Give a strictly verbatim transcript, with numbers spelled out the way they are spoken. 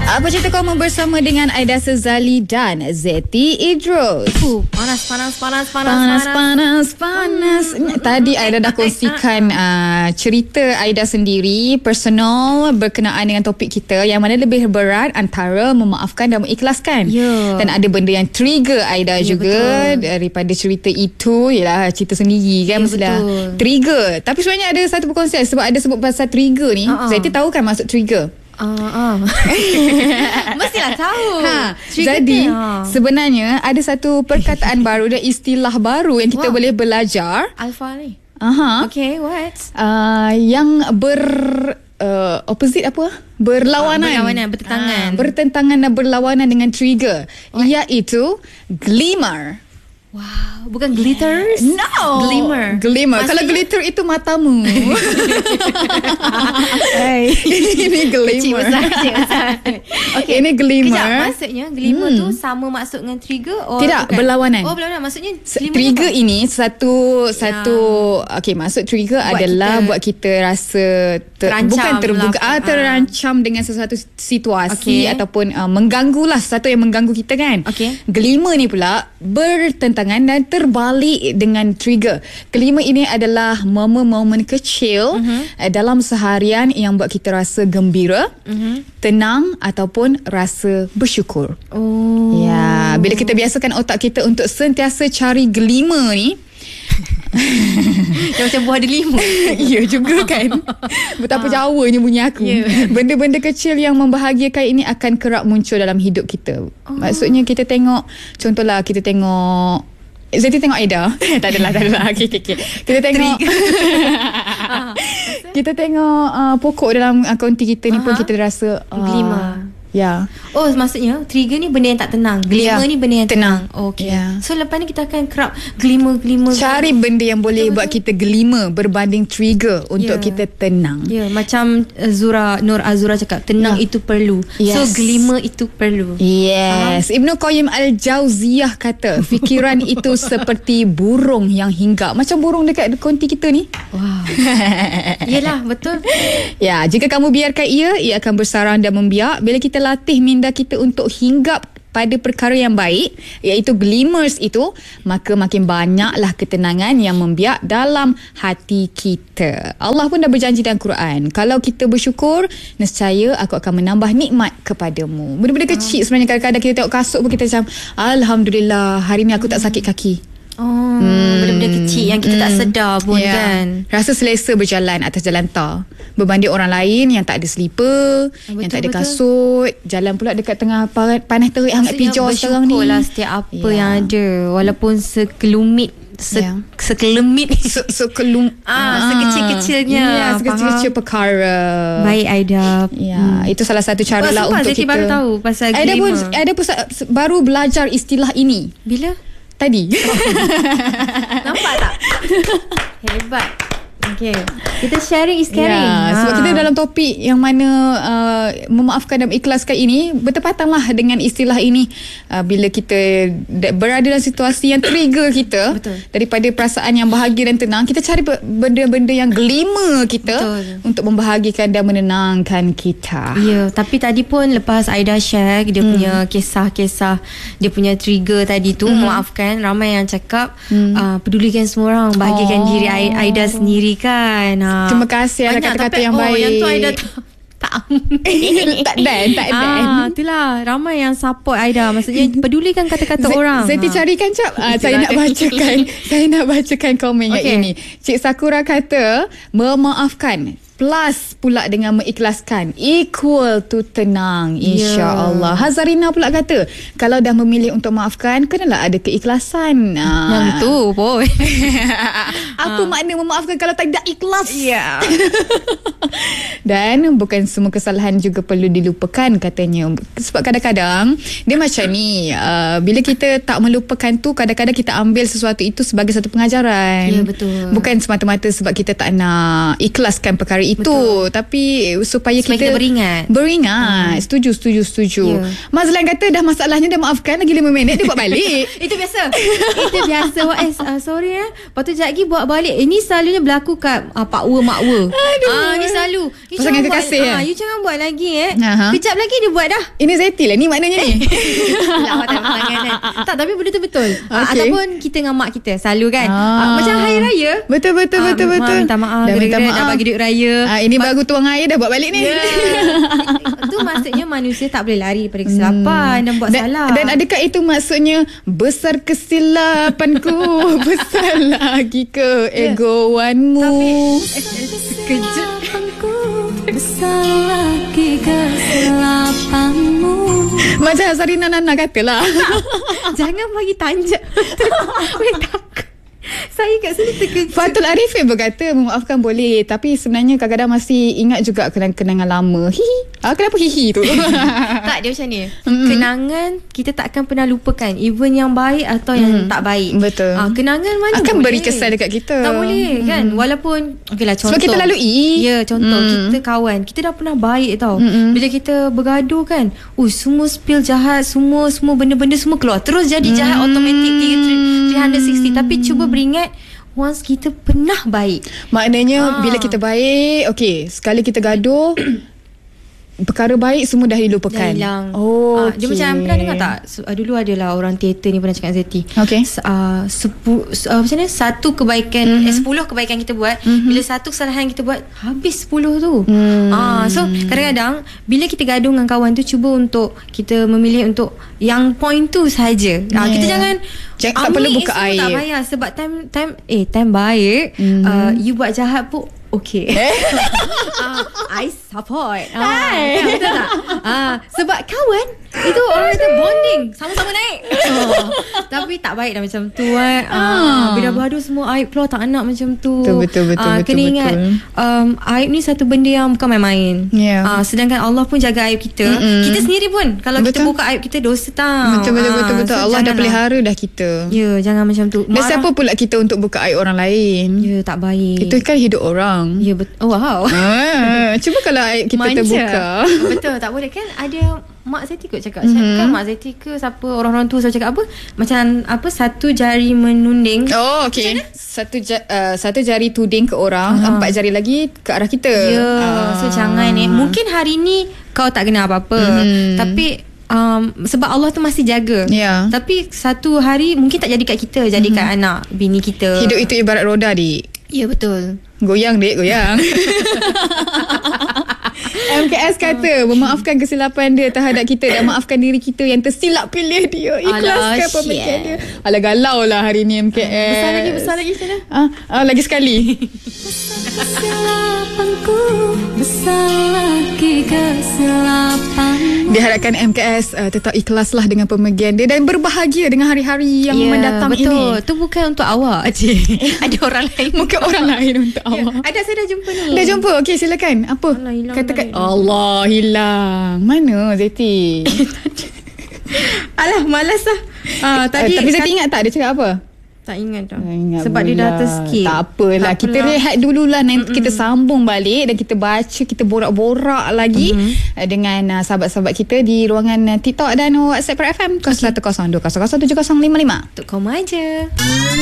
Apa cerita kamu bersama dengan Aida Sezali dan Zeti Idrus. Uh, panas, panas, panas, panas, panas, panas, panas. Hmm. Tadi Aida dah kongsikan uh, cerita Aida sendiri, personal berkenaan dengan topik kita, yang mana lebih berat antara memaafkan dan mengikhlaskan. Ya. Dan ada benda yang trigger Aida ya, juga betul. Daripada cerita itu. Yalah, cerita sendiri kan, ya, mestilah trigger. Tapi sebenarnya ada satu perkongsian sebab ada sebut pasal trigger ni. Uh-uh. Zeti tahu kan maksud trigger? Uh, uh. Mestilah tahu. Ha, jadi ha. sebenarnya ada satu perkataan baru dan istilah baru yang kita wow. boleh belajar. Alpha ni. Aha. Okay, what? Uh, yang ber uh, opposite apa? Berlawanan. Uh, berlawanan, bertentangan. Uh, bertentangan dan berlawanan dengan trigger. What? Iaitu glimmer. Wow, bukan glitters? No. Glimmer. Glimmer. Maksudnya, kalau glitter itu matamu. Hey. Ini glimmer. Kecil besar, kecil besar. Okay. Ini glimmer. Kejap, maksudnya glimmer hmm. tu sama maksud dengan trigger? Or tidak, bukan? berlawanan. Oh, berlawanan. Maksudnya trigger ini satu satu ya. Okay, maksud trigger buat adalah kita buat kita rasa ter, bukan terbuka, lah. terancam ah. dengan sesuatu situasi okay. ataupun uh, mengganggulah, sesuatu yang mengganggu kita kan. Okay. Glimmer ni pula bertentangan dan terbalik dengan trigger. Kelima ini adalah momen-momen kecil uh-huh. dalam seharian yang buat kita rasa gembira, uh-huh. tenang ataupun rasa bersyukur. Oh. Ya, bila kita biasakan otak kita untuk sentiasa cari glimmer ni, dia macam buah delima. Ya juga kan. Betapa ha. Jawanya bunyi aku. Yeah. Benda-benda kecil yang membahagiakan ini akan kerap muncul dalam hidup kita. Oh. Maksudnya kita tengok, contohlah kita tengok Zeti tengok Aida. Tak adalah, tak adalah. Okay, okay, okay. Kita tengok kita tengok uh, pokok dalam uh, konti kita ni uh-huh. pun kita rasa uh, glimmer. Ya. Oh, maksudnya trigger ni benda yang tak tenang, glimmer ya. ni benda yang tenang. tenang. Oh, okay. Ya. So lepas ni kita akan kerap glimmer-glimmer. Cari benda yang boleh betul, buat betul. kita glimmer berbanding trigger untuk ya. kita tenang. Ya, macam Zura Nur Azura cakap, tenang ya. itu perlu. Yes. So glimmer itu perlu. Yes. Ibnu Qayyim Al-Jauziyah kata, fikiran itu seperti burung yang hinggap. Macam burung dekat konti kita ni. Wow. Yelah, betul. Ya, jika kamu biarkan ia, ia akan bersarang dan membiak. Bila kita latih minda kita untuk hinggap pada perkara yang baik, iaitu glimmers itu, maka makin banyaklah ketenangan yang membiak dalam hati kita. Allah pun dah berjanji dalam Quran, kalau kita bersyukur, nescaya aku akan menambah nikmat kepadamu. Benda-benda kecil sebenarnya. Kadang-kadang kita tengok kasut pun kita macam, Alhamdulillah, hari ni aku tak sakit kaki. Oh, hmm. benda-benda kecil yang kita hmm. tak sedar pun yeah. kan. Rasa selesa berjalan atas jalan tar berbanding orang lain yang tak ada slipper, betul, yang tak ada betul. kasut, jalan pula dekat tengah panas terik hangat pijau sekarang ni. Bersyukurlah setiap apa yeah. yang ada, walaupun sekelumit Se, yeah. sekelemit se, sekelum ah, sekecil-kecilnya ya, sekecil-kecil perkara. Baik Aida. Ya, hmm. itu salah satu cara oh, lah untuk kita. Baru tahu pasal Aida pun Aida pun baru belajar istilah ini. Bila? Tadi. Nampak tak? Hebat. Okay. Kita sharing is caring. Ya, sebab ha. kita dalam topik yang mana uh, memaafkan dan mengikhlaskan ini, bertepatanlah dengan istilah ini. Uh, bila kita berada dalam situasi yang trigger kita, betul. daripada perasaan yang bahagia dan tenang, kita cari benda-benda yang glimmer kita, betul. untuk membahagiakan dan menenangkan kita. Ya, tapi tadi pun lepas Aida share dia hmm. punya kisah-kisah, dia punya trigger tadi tu, hmm. memaafkan, ramai yang cakap hmm. uh, pedulikan semua orang, bahagiakan oh. diri Aida sendiri kan. Ha. Terima kasih ada kata-kata yang oh, baik. Yang tu Aida tak tak tak dan tak dan. Ah, itulah ramai yang support Aida. Maksudnya pedulikan kata-kata Z- orang. Zeti ha. carikan jap. Ah, saya nak bacakan. saya nak bacakan komen okay. yang ini. Cik Sakura kata, memaafkan plus pula dengan mengikhlaskan equal to tenang, insya-Allah. Yeah. Hazarina pula kata, kalau dah memilih untuk maafkan, kenalah ada keikhlasan. Yang ah. tu pun. Apa ah. makna memaafkan kalau tak ikhlas? Ya. Yeah. Dan bukan semua kesalahan juga perlu dilupakan katanya. Sebab kadang-kadang dia macam ni, uh, bila kita tak melupakan tu, kadang-kadang kita ambil sesuatu itu sebagai satu pengajaran. Ya, yeah, betul. Bukan semata-mata sebab kita tak nak ikhlaskan perkara itu. Betul. Tapi supaya, supaya kita, kita beringat. Beringat. Hmm. Setuju, setuju, setuju. Yeah. Mazlan kata dah masalahnya dah maafkan, lagi lima minit dia buat balik. Itu biasa. Itu biasa. Eh, uh, sorry eh. Lepas tu sekejap lagi buat balik. Ini selalunya berlaku kat uh, pakwa makwa. Ah, ni selalu. Pasangan kekasih buat, ya. Ah, you jangan buat lagi eh. Aha. Kejap lagi dia buat dah. Ini Zeti lah ni maknanya ni. Lawatan pasangan kan. Tak, tapi benda tu betul. Okay. Ataupun kita dengan mak kita selalu kan. Ah. Ah, macam hari raya. Betul betul Ah, betul mak betul. minta maaf. Dah minta Dah maaf. bagi duit raya. Ah, ini baru tuang air dah buat balik ni. Yeah. Itu maksudnya manusia tak boleh lari daripada kesilapan hmm. dan buat dan, salah. Dan adakah itu maksudnya besar kesilapanku, besar lagi keegoanmu. Tapi sekejap. Besar lagi kesilapanmu. Macam Sarina Nana katalah. Jangan bagi tanjak. Weh, takut. Saya kat sini terkejut. Fatul Arifin berkata memaafkan boleh, tapi sebenarnya kadang-kadang masih ingat juga kenangan-kenangan lama. Hihi. Ah, kenapa hihi tu? Tak, dia macam ni. Mm-hmm. Kenangan kita takkan pernah lupakan, even yang baik atau yang mm. tak baik. Betul. Ah, kenangan mana akan boleh beri kesan dekat kita. Tak boleh kan. Mm. Walaupun okeylah contoh. Sebab kita lalui. Ya, contoh mm. kita kawan, kita dah pernah baik tau. Mm-mm. Bila kita bergaduh kan, oh semua spill jahat, semua semua benda-benda semua keluar. Terus jadi jahat mm. automatic tiga ratus enam puluh. Tapi cuba beringat once kita pernah baik. Maknanya ah. bila kita baik, okey, sekali kita gaduh perkara baik semua dah dilupakan. Dah hilang. Oh, uh, dia okay. macam pernah dengar tak? So, uh, dulu adalah orang teater ni pernah cakap dengan Zeti. Okay. Uh, sepu, uh, macam mana? Satu kebaikan, mm-hmm. eh, sepuluh kebaikan kita buat. Mm-hmm. Bila satu kesalahan kita buat, habis sepuluh tu. Mm. Uh, so, kadang-kadang bila kita gaduh dengan kawan tu, cuba untuk kita memilih untuk yang point tu sahaja. Uh, yeah. Kita jangan Jangan, tak perlu buka air. Tak payah. Sebab time time eh time baik, mm-hmm. uh, you buat jahat pun okay. uh, I support. Uh, kan, betul tak? Uh, sebab kawan itu orang kata bonding, sama-sama naik. Uh, tapi tak baik dah macam tu kan. Uh, uh. Bila beradu semua aib keluar, tak nak macam tu. Betul betul betul. Uh, betul kena betul, ingat um, aib ni satu benda yang bukan main-main. Yeah. Uh, sedangkan Allah pun jaga aib kita. Mm-mm. Kita sendiri pun kalau betul. Kita buka aib kita dosa tau. Betul betul uh, betul betul. So Allah dah pelihara dah kita. Ya, jangan macam tu. Dan siapa pula kita untuk buka aib orang lain? Ya, tak baik. Itu kan hidup orang. Ya, betul. Oh, wow. Ah, cuba kalau aib kita Manja. terbuka. Betul, tak boleh kan. Ada Mak Zeti kot cakap. Mm-hmm. Kan Mak Zeti ke siapa, orang-orang tu selalu cakap apa? Macam apa, satu jari menunding. Oh, okey. Satu ja, uh, satu jari tuding ke orang, uh-huh. empat jari lagi ke arah kita. Ya, uh. so jangan eh. Mungkin hari ni kau tak kena apa-apa. Mm. Tapi Um, sebab Allah tu masih jaga. Yeah. Tapi satu hari mungkin tak jadi kat kita, jadi mm-hmm. kat anak bini kita. Hidup itu ibarat roda, dik. Ya, betul. Goyang, dik, goyang. M K S kata memaafkan kesilapan dia terhadap kita dan maafkan diri kita yang tersilap pilih dia. Ikhlaskan pemikiran dia. Alah, galau lah hari ni M K S. Besar lagi, besar lagi sana. Ah, ah, lagi sekali. Kesilapanku, besar lagi kesilapan. Diharapkan M K S uh, tetap ikhlaslah dengan pemergian dia dan berbahagia dengan hari-hari yang yeah, mendatang betul. ini. Betul. Tu bukan untuk awak. Ada orang lain. Mungkin orang lain untuk yeah. awak. Ada, saya dah jumpa ni. Dah jumpa? Okey, silakan. Apa? Allah, hilang, katakan. hilang. Allah, hilang. Mana Zeti? Alah, malas lah. Uh, tadi, uh, tapi Zeti kat... ingat tak dia cakap apa? Tak ingat dah. Ingat sebab pula. Dia dah terskip. Tak apalah. Tak kita apalah. Rehat dululah. Nanti Mm-mm. kita sambung balik dan kita baca, kita borak-borak lagi mm-hmm. dengan uh, sahabat-sahabat kita di ruangan uh, TikTok dan WhatsApp F M kosong satu kosong dua kosong kosong tujuh kosong lima lima. Untuk kau aja.